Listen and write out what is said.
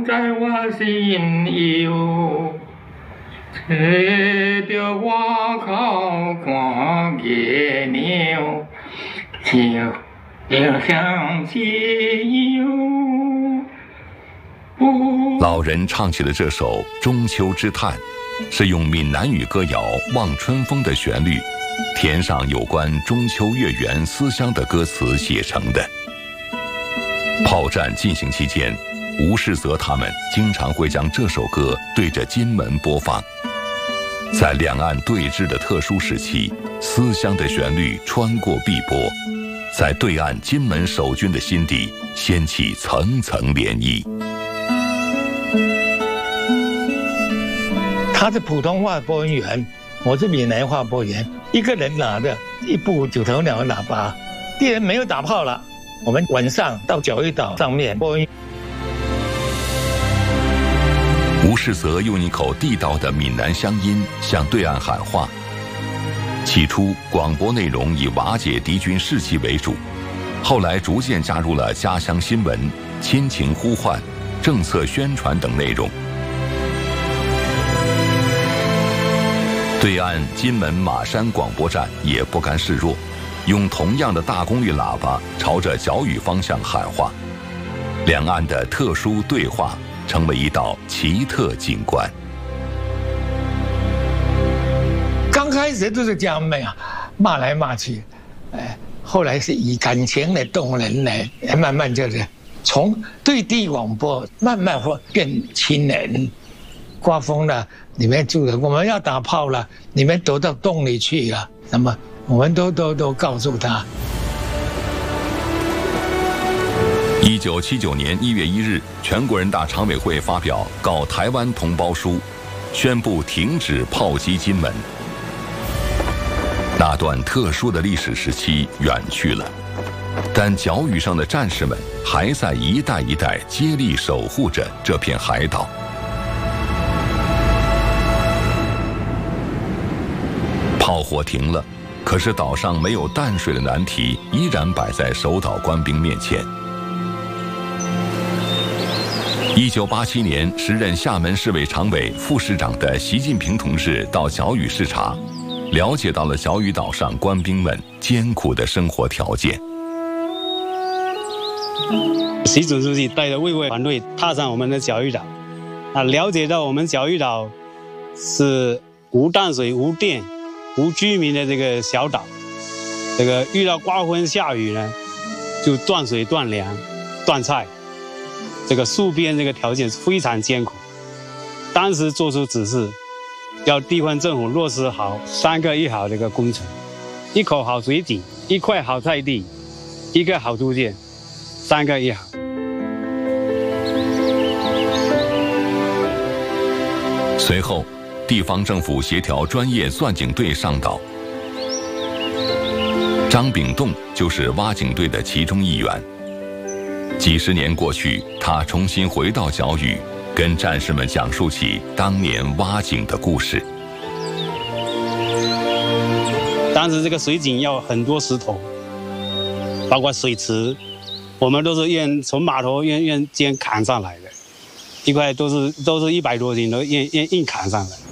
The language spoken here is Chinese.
在我心忧，找着我口看月亮，就想起有。 老人唱起了这首《中秋之叹》，是用闽南语歌谣《望春风》的旋律，填上有关中秋月圆思乡的歌词写成的。炮战进行期间，吴世泽他们经常会将这首歌对着金门播放。在两岸对峙的特殊时期，思乡的旋律穿过碧波，在对岸金门守军的心底掀起层层涟漪。 他是普通话播音员，我是闽南话播音员，一个人拿着一部9头鸟喇叭，敌人没有打炮了，我们晚上到角屿岛上面播音。 吴世泽用一口地道的闽南乡音向对岸喊话。起初，广播内容以瓦解敌军士气为主，后来逐渐加入了家乡新闻、亲情呼唤、政策宣传等内容。对岸金门马山广播站也不甘示弱，用同样的大功率喇叭朝着角屿方向喊话，两岸的特殊对话成为一道奇特景观。 刚开始都是这样骂来骂去，后来是以感情来动人来，慢慢就是从对地广播慢慢会变亲人。刮风了，你们住的，我们要打炮了，你们躲到洞里去了。那么我们都告诉他。 1979年1月1日，全国人大常委会发表《告台湾同胞书》，宣布停止炮击金门。那段特殊的历史时期远去了，但角屿上的战士们还在一代一代接力守护着这片海岛。炮火停了，可是岛上没有淡水的难题依然摆在守岛官兵面前。1987年，时任厦门市委常委、副市长的习近平同志到角屿视察，了解到了角屿岛上官兵们艰苦的生活条件。 习总书记带着卫卫团队踏上我们的角屿岛，了解到我们角屿岛是无淡水、无电、无居民的这个小岛，这个遇到刮风下雨呢，就断水、断粮、断菜，这个戍边这个条件非常艰苦。当时做出指示，要地方政府落实好3个一好这个工程：一口好水井，一块好菜地，一个好都建，3个一好。 随后，地方政府协调专业钻井队上岛。张炳栋就是挖井队的其中一员。几十年过去，他重新回到角屿，跟战士们讲述起当年挖井的故事。 当时这个水井要很多石头，包括水池，我们都是从码头沿肩扛上来的，一块都是100多斤，都硬扛上来。